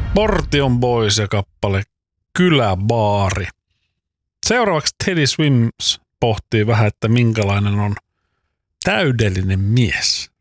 Portion Boys ja kappale Kyläbaari. Seuraavaksi Teddy Swims pohtii vähän, että minkälainen on täydellinen mies.